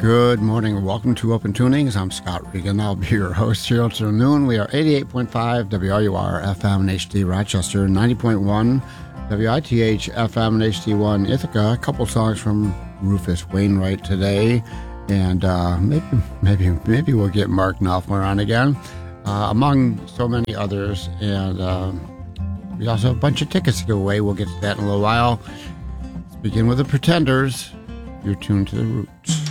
Good morning and welcome to Open Tunings. I'm Scott Regan. I'll be your host here until noon. We are 88.5 WRUR FM and HD Rochester, 90.1 WITH FM and HD1 Ithaca. A couple songs from Rufus Wainwright today, and maybe we'll get Mark Knopfler on again, among so many others. And we also have a bunch of tickets to give away. We'll get to that in a little while. Let's begin with the Pretenders. You're tuned to the Roots.